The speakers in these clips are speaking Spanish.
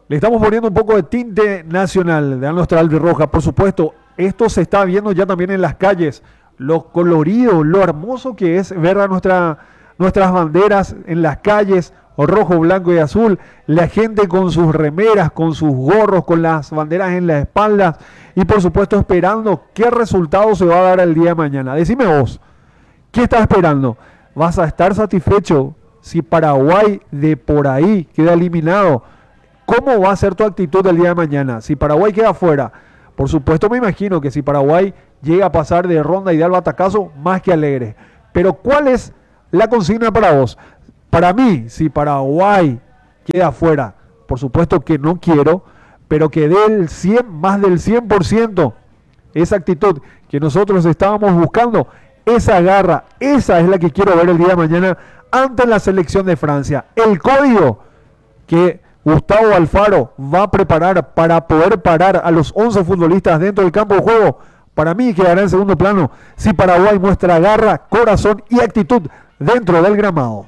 Le estamos poniendo un poco de tinte nacional de nuestra albirroja. Por supuesto, esto se está viendo ya también en las calles. Lo colorido, lo hermoso que es ver a nuestras banderas en las calles, rojo, blanco y azul. La gente con sus remeras, con sus gorros, con las banderas en la espalda. Y por supuesto esperando qué resultado se va a dar el día de mañana. Decime vos, ¿qué estás esperando? ¿Vas a estar satisfecho si Paraguay de por ahí queda eliminado? ¿Cómo va a ser tu actitud el día de mañana? Si Paraguay queda fuera, por supuesto me imagino que si Paraguay llega a pasar de ronda y de al batacazo, más que alegre. Pero ¿cuál es la consigna para vos? Para mí, si Paraguay queda fuera, por supuesto que no quiero, pero que dé el 100, más del 100%, esa actitud que nosotros estábamos buscando, esa garra, esa es la que quiero ver el día de mañana ante la selección de Francia. El código que Gustavo Alfaro va a preparar para poder parar a los 11 futbolistas dentro del campo de juego, para mí quedará en segundo plano si Paraguay muestra garra, corazón y actitud dentro del gramado.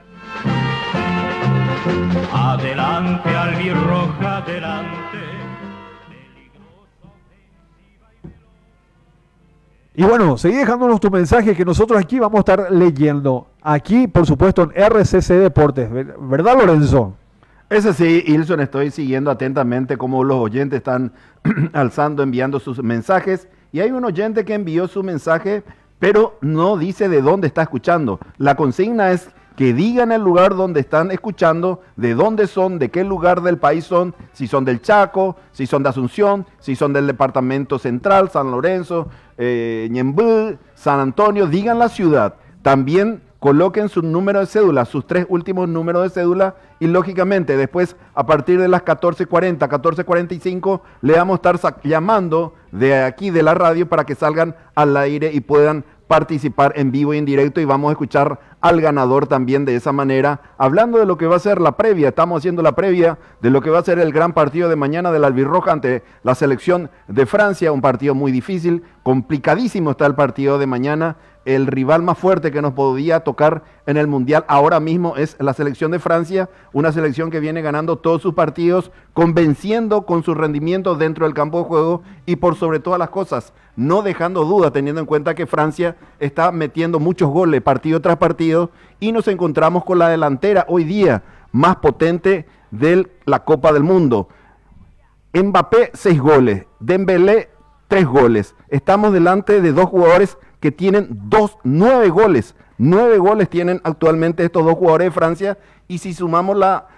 Adelante, albirroja, adelante. Y bueno, seguí dejándonos tu mensaje que nosotros aquí vamos a estar leyendo. Aquí, por supuesto, en RCC Deportes. ¿Verdad, Lorenzo? Ese sí, Ilson, estoy siguiendo atentamente cómo los oyentes están alzando, enviando sus mensajes. Y hay un oyente que envió su mensaje, pero no dice de dónde está escuchando. La consigna es que digan el lugar donde están escuchando, de dónde son, de qué lugar del país son, si son del Chaco, si son de Asunción, si son del departamento central, San Lorenzo, Ñemby, San Antonio, digan la ciudad. También coloquen su número de cédula, sus 3 últimos números de cédula y lógicamente después a partir de las 14:40, 14:45 le vamos a estar llamando de aquí de la radio para que salgan al aire y puedan participar en vivo y en directo y vamos a escuchar al ganador también de esa manera, hablando de lo que va a ser la previa. Estamos haciendo la previa de lo que va a ser el gran partido de mañana de la albirroja ante la selección de Francia, un partido muy difícil, complicadísimo está el partido de mañana. El rival más fuerte que nos podía tocar en el Mundial ahora mismo es la selección de Francia, una selección que viene ganando todos sus partidos, convenciendo con su rendimiento dentro del campo de juego y por sobre todas las cosas, no dejando duda, teniendo en cuenta que Francia está metiendo muchos goles partido tras partido y nos encontramos con la delantera hoy día más potente de la Copa del Mundo. Mbappé 6 goles, Dembélé 3 goles. Estamos delante de 2 jugadores que tienen 9 goles. 9 goles tienen actualmente estos 2 jugadores de Francia y si sumamos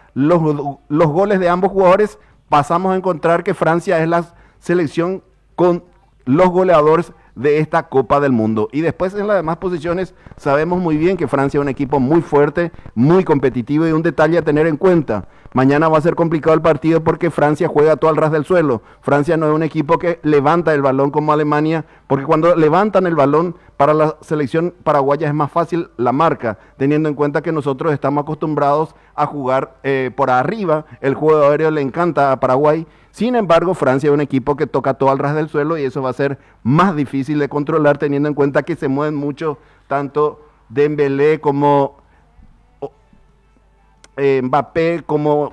los goles de ambos jugadores, pasamos a encontrar que Francia es la selección con los goleadores de esta Copa del Mundo. Y después en las demás posiciones sabemos muy bien que Francia es un equipo muy fuerte, muy competitivo y un detalle a tener en cuenta. Mañana va a ser complicado el partido porque Francia juega todo al ras del suelo. Francia no es un equipo que levanta el balón como Alemania, porque cuando levantan el balón para la selección paraguaya es más fácil la marca, teniendo en cuenta que nosotros estamos acostumbrados a jugar por arriba. El juego aéreo le encanta a Paraguay. Sin embargo, Francia es un equipo que toca todo al ras del suelo y eso va a ser más difícil de controlar teniendo en cuenta que se mueven mucho tanto Dembélé como Mbappé como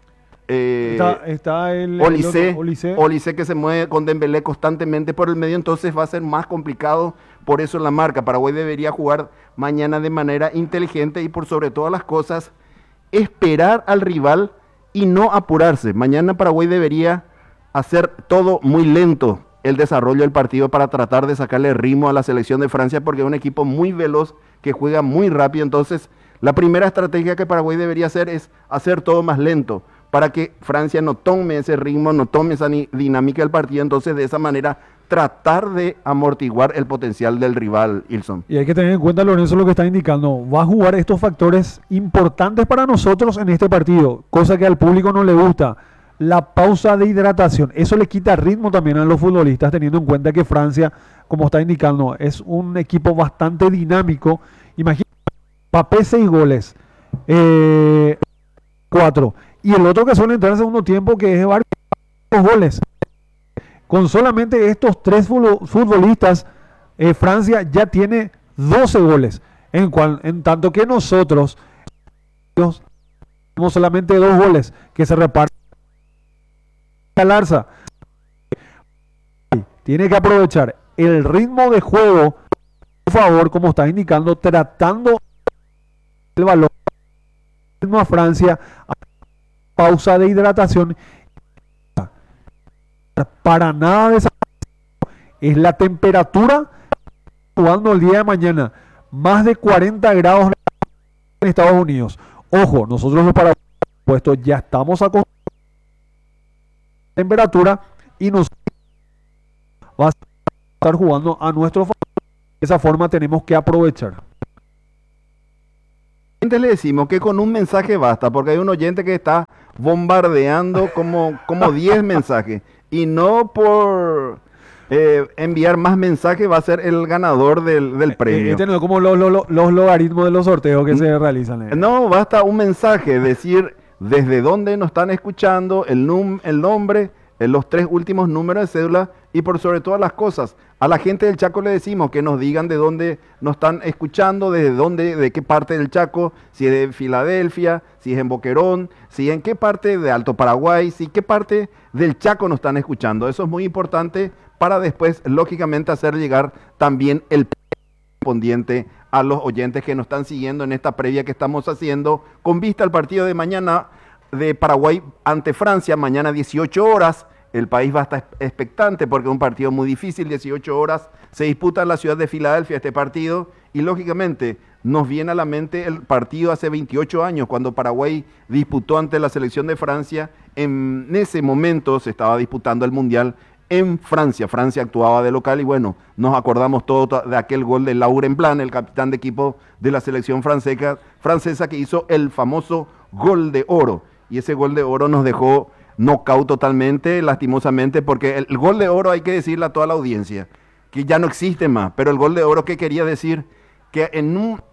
está el Olise que se mueve con Dembélé constantemente por el medio, entonces va a ser más complicado, por eso la marca. Paraguay debería jugar mañana de manera inteligente y por sobre todas las cosas esperar al rival y no apurarse. Mañana Paraguay debería hacer todo muy lento el desarrollo del partido para tratar de sacarle ritmo a la selección de Francia porque es un equipo muy veloz que juega muy rápido. Entonces la primera estrategia que Paraguay debería hacer es hacer todo más lento para que Francia no tome ese ritmo, no tome esa dinámica del partido. Entonces de esa manera tratar de amortiguar el potencial del rival, Ilson. Y hay que tener en cuenta, Lorenzo, lo que está indicando. Va a jugar estos factores importantes para nosotros en este partido, cosa que al público no le gusta. La pausa de hidratación, eso le quita ritmo también a los futbolistas, teniendo en cuenta que Francia, como está indicando, es un equipo bastante dinámico. Imagínate, Mbappé 6 goles, 4. Y el otro que suele entrar en segundo tiempo, que es varios goles. Con solamente estos 3 futbolistas, Francia ya tiene 12 goles. En tanto que nosotros tenemos solamente 2 goles que se reparten Galarza tiene que aprovechar el ritmo de juego, por favor, como está indicando, tratando el balón a Francia, pausa de hidratación, para nada de esa es la temperatura jugando el día de mañana, más de 40 grados en Estados Unidos. Ojo, nosotros los paraguayos puesto ya estamos acostumbrados a la temperatura y nos va a estar jugando a nuestro favor. De esa forma tenemos que aprovechar. Le decimos que con un mensaje basta, porque hay un oyente que está bombardeando como 10 mensajes, y no por enviar más mensajes va a ser el ganador del premio. No es como los logaritmos de los sorteos que se realizan. No, basta un mensaje, decir desde dónde nos están escuchando, el nombre, los 3 últimos números de cédula, y por sobre todas las cosas, a la gente del Chaco le decimos que nos digan de dónde nos están escuchando, de qué parte del Chaco, si es de Filadelfia, si es en Boquerón, si en qué parte de Alto Paraguay, si qué parte del Chaco nos están escuchando. Eso es muy importante para después, lógicamente, hacer llegar también el correspondiente a los oyentes que nos están siguiendo en esta previa que estamos haciendo con vista al partido de mañana de Paraguay ante Francia, mañana 18 horas. El país va a estar expectante porque es un partido muy difícil, 18 horas, se disputa en la ciudad de Filadelfia este partido, y lógicamente nos viene a la mente el partido hace 28 años cuando Paraguay disputó ante la selección de Francia. En ese momento se estaba disputando el Mundial en Francia. Francia actuaba de local y bueno, nos acordamos todos de aquel gol de Laurent Blanc, el capitán de equipo de la selección francesa que hizo el famoso gol de oro, y ese gol de oro nos dejó nocaut totalmente, lastimosamente, porque el gol de oro, hay que decirle a toda la audiencia que ya no existe más, pero el gol de oro, ¿qué quería decir? Que en un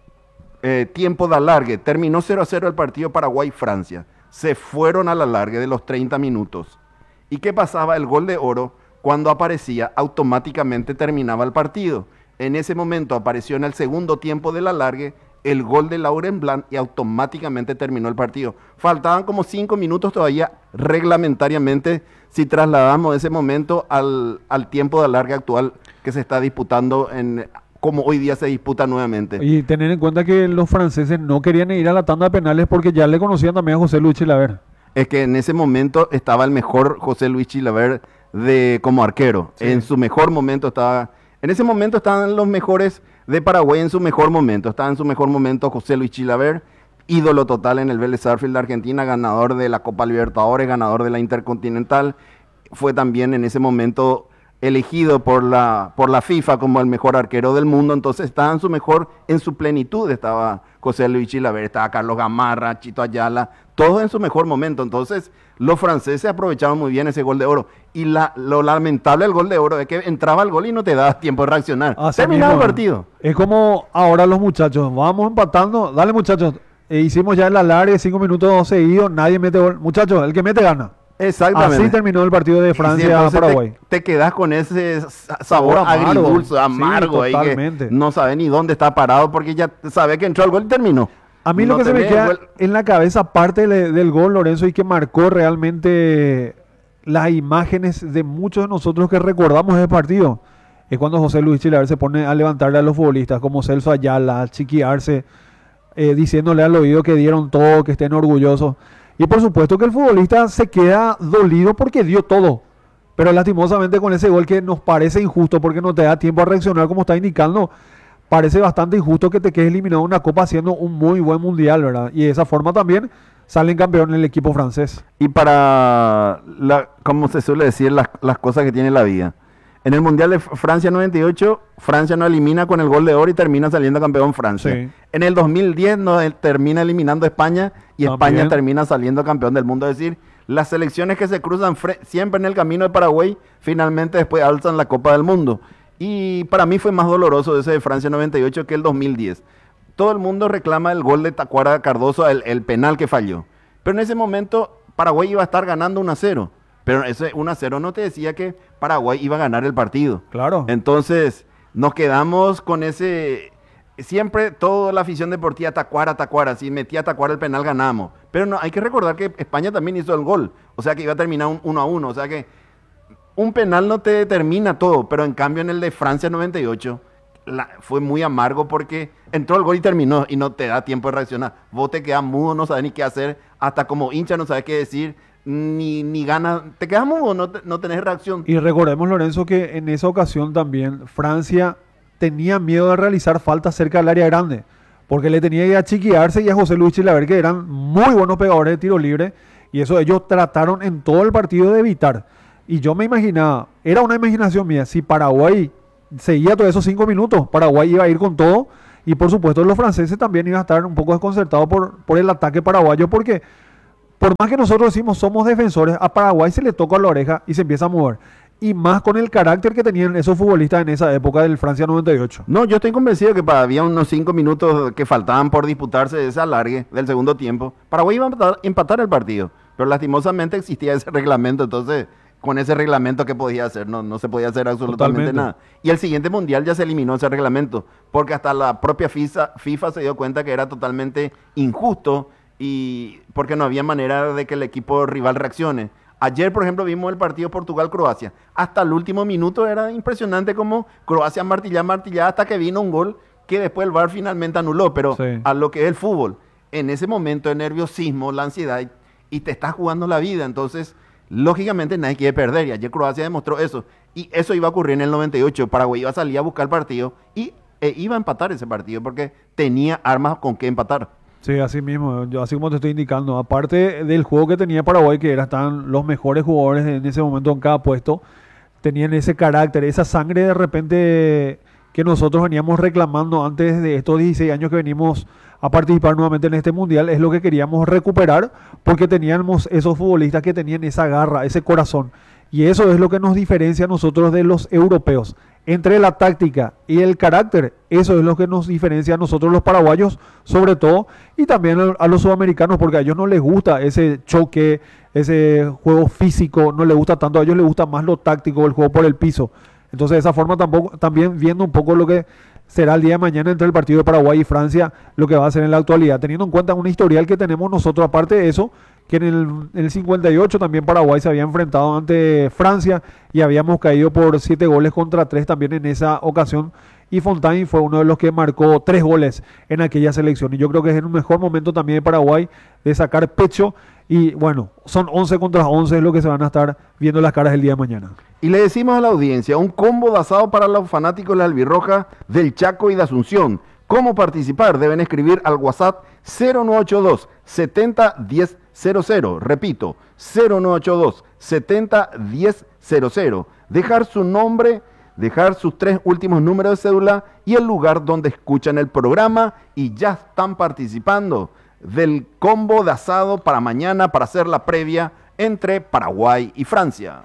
tiempo de alargue terminó 0-0 el partido Paraguay-Francia, se fueron a la alargue de los 30 minutos. ¿Y qué pasaba? El gol de oro, cuando aparecía, automáticamente terminaba el partido. En ese momento apareció en el segundo tiempo del alargue el gol de Laurent Blanc y automáticamente terminó el partido. Faltaban como 5 minutos todavía reglamentariamente si trasladamos ese momento al tiempo de alargue actual que se está disputando como hoy día se disputa nuevamente. Y tener en cuenta que los franceses no querían ir a la tanda de penales porque ya le conocían también a José Luis Chilavert. Es que en ese momento estaba el mejor José Luis Chilavert como arquero. Sí. En su mejor momento estaba. En ese momento estaban los mejores de Paraguay en su mejor momento. Estaba en su mejor momento José Luis Chilavert, ídolo total en el Vélez Sarsfield de Argentina, ganador de la Copa Libertadores, ganador de la Intercontinental. Fue también en ese momento elegido por la FIFA como el mejor arquero del mundo. Entonces estaba en su plenitud estaba José Luis Chilavert, estaba Carlos Gamarra, Chito Ayala, todos en su mejor momento. Entonces los franceses aprovecharon muy bien ese gol de oro. Y lo lamentable del gol de oro es que entraba el gol y no te daba tiempo de reaccionar. Terminaba el partido. Es como ahora los muchachos, vamos empatando, dale muchachos, hicimos ya el alargue, 5 minutos seguidos, nadie mete gol. Muchachos, el que mete gana. Exactamente. Así terminó el partido de Francia-Paraguay. Te quedas con ese sabor agridulce, amargo, sí, ahí que no sabes ni dónde está parado porque ya sabes que entró el gol y terminó. A mí lo que se me queda en la cabeza, aparte del gol, Lorenzo, y que marcó realmente las imágenes de muchos de nosotros que recordamos ese partido, es cuando José Luis Chilavert se pone a levantarle a los futbolistas como Celso Ayala, a chiquearse, diciéndole al oído que dieron todo, que estén orgullosos. Y por supuesto que el futbolista se queda dolido porque dio todo. Pero lastimosamente con ese gol que nos parece injusto porque no te da tiempo a reaccionar como está indicando, parece bastante injusto que te quedes eliminado en una copa haciendo un muy buen mundial, ¿verdad? Y de esa forma también salen campeón el equipo francés. Y para, como se suele decir, las cosas que tiene la vida. En el Mundial de Francia 98, Francia no elimina con el gol de oro y termina saliendo campeón Francia. Sí. En el 2010 termina eliminando a España y también España termina saliendo campeón del mundo. Es decir, las selecciones que se cruzan siempre en el camino de Paraguay, finalmente después alzan la Copa del Mundo. Y para mí fue más doloroso ese de Francia 98 que el 2010. Todo el mundo reclama el gol de Tacuara Cardoso, el penal que falló. Pero en ese momento Paraguay iba a estar ganando 1-0. Pero ese 1-0 no te decía que Paraguay iba a ganar el partido. Claro. Entonces, nos quedamos con ese. Siempre toda la afición deportiva, Tacuara. Si metía Tacuara el penal, ganamos. Pero no, hay que recordar que España también hizo el gol. O sea que iba a terminar un 1-1. O sea que un penal no te determina todo, pero en cambio en el de Francia 98 fue muy amargo porque entró el gol y terminó y no te da tiempo de reaccionar. Vos te quedas mudo, no sabes ni qué hacer, hasta como hincha no sabes qué decir, ni ganas, te quedas mudo, no tenés reacción. Y recordemos, Lorenzo, que en esa ocasión también Francia tenía miedo de realizar faltas cerca del área grande, porque le tenía que achiquearse y a José Luis Chilaver, que eran muy buenos pegadores de tiro libre, y eso ellos trataron en todo el partido de evitar. Y yo me imaginaba, era una imaginación mía, si Paraguay seguía todos esos 5 minutos, Paraguay iba a ir con todo, y por supuesto los franceses también iban a estar un poco desconcertados por el ataque paraguayo, porque por más que nosotros decimos somos defensores, a Paraguay se le toca la oreja y se empieza a mover. Y más con el carácter que tenían esos futbolistas en esa época del Francia 98. No, yo estoy convencido que había unos 5 minutos que faltaban por disputarse de ese alargue del segundo tiempo. Paraguay iba a empatar el partido, pero lastimosamente existía ese reglamento, entonces con ese reglamento ¿qué podía hacer? No se podía hacer absolutamente nada. Y el siguiente mundial ya se eliminó ese reglamento, porque hasta la propia FIFA se dio cuenta que era totalmente injusto y porque no había manera de que el equipo rival reaccione. Ayer, por ejemplo, vimos el partido Portugal-Croacia. Hasta el último minuto era impresionante como Croacia martillaba hasta que vino un gol que después el VAR finalmente anuló. Pero sí, a lo que es el fútbol, en ese momento de nerviosismo, la ansiedad, y te estás jugando la vida. Entonces, lógicamente nadie quiere perder. Y ayer Croacia demostró eso. Y eso iba a ocurrir en el 98. Paraguay iba a salir a buscar el partido y iba a empatar ese partido porque tenía armas con que empatar. Sí, así mismo, yo así como te estoy indicando, aparte del juego que tenía Paraguay, que estaban los mejores jugadores en ese momento en cada puesto, tenían ese carácter, esa sangre de repente que nosotros veníamos reclamando antes de estos 16 años que venimos a participar nuevamente en este mundial, es lo que queríamos recuperar, porque teníamos esos futbolistas que tenían esa garra, ese corazón, y eso es lo que nos diferencia a nosotros de los europeos. Entre la táctica y el carácter, eso es lo que nos diferencia a nosotros los paraguayos, sobre todo, y también a los sudamericanos, porque a ellos no les gusta ese choque, ese juego físico, no les gusta tanto, a ellos les gusta más lo táctico, el juego por el piso. Entonces, de esa forma también viendo un poco lo que será el día de mañana entre el partido de Paraguay y Francia, lo que va a ser en la actualidad, teniendo en cuenta un historial que tenemos nosotros, aparte de eso, que en el 58 también Paraguay se había enfrentado ante Francia y habíamos caído por 7-3 también en esa ocasión, y Fontaine fue uno de los que marcó 3 goles en aquella selección, y yo creo que es un mejor momento también de Paraguay de sacar pecho, y bueno, son 11 contra 11 es lo que se van a estar viendo las caras el día de mañana. Y le decimos a la audiencia, un combo de asado para los fanáticos de la albirroja del Chaco y de Asunción. ¿Cómo participar? Deben escribir al WhatsApp 0982 70 10 00. Repito, 0982 70 10 00. Dejar su nombre, dejar sus 3 últimos números de cédula y el lugar donde escuchan el programa, y ya están participando del combo de asado para mañana, para hacer la previa entre Paraguay y Francia.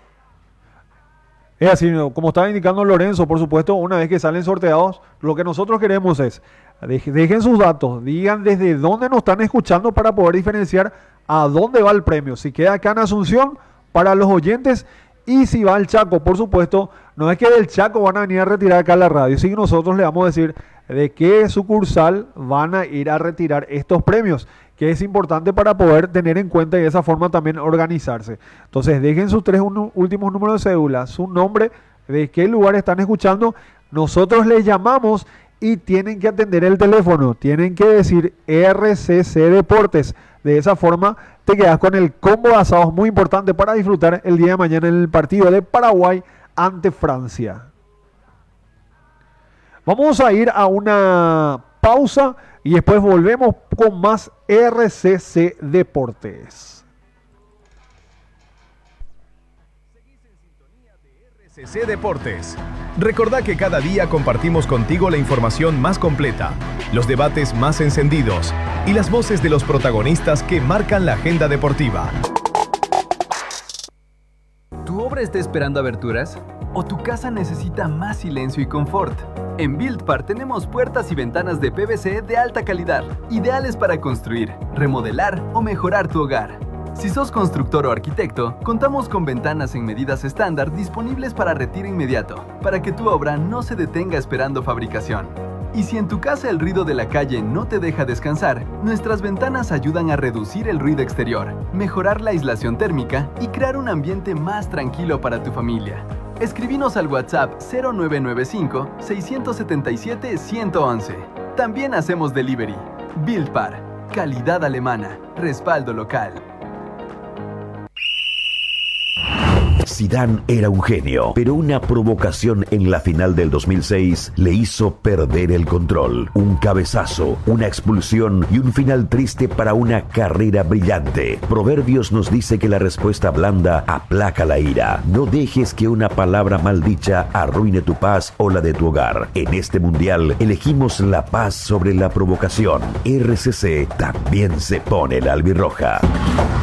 Es así, como estaba indicando Lorenzo, por supuesto, una vez que salen sorteados, lo que nosotros queremos es, dejen sus datos, digan desde dónde nos están escuchando para poder diferenciar a dónde va el premio. Si queda acá en Asunción, para los oyentes, y si va al Chaco, por supuesto, no es que del Chaco van a venir a retirar acá la radio, sí, nosotros le vamos a decir de qué sucursal van a ir a retirar estos premios, que es importante para poder tener en cuenta y de esa forma también organizarse. Entonces dejen sus 3 últimos números de cédula, su nombre, de qué lugar están escuchando, nosotros les llamamos y tienen que atender el teléfono, tienen que decir RCC Deportes. De esa forma te quedas con el combo de asados muy importante para disfrutar el día de mañana en el partido de Paraguay ante Francia. Vamos a ir a una pausa y después volvemos con más RCC Deportes. RCC Deportes. Recordá que cada día compartimos contigo la información más completa, los debates más encendidos y las voces de los protagonistas que marcan la agenda deportiva. ¿Tu obra está esperando aberturas? ¿O tu casa necesita más silencio y confort? En Buildpar tenemos puertas y ventanas de PVC de alta calidad, ideales para construir, remodelar o mejorar tu hogar. Si sos constructor o arquitecto, contamos con ventanas en medidas estándar disponibles para retiro inmediato, para que tu obra no se detenga esperando fabricación. Y si en tu casa el ruido de la calle no te deja descansar, nuestras ventanas ayudan a reducir el ruido exterior, mejorar la aislación térmica y crear un ambiente más tranquilo para tu familia. Escribinos al WhatsApp 0995-677-111. También hacemos delivery. Buildpar, calidad alemana, respaldo local. Zidane era un genio, pero una provocación en la final del 2006 le hizo perder el control. Un cabezazo, una expulsión y un final triste para una carrera brillante. Proverbios nos dice que la respuesta blanda aplaca la ira. No dejes que una palabra maldicha arruine tu paz o la de tu hogar. En este mundial elegimos la paz sobre la provocación. RCC también se pone la albirroja.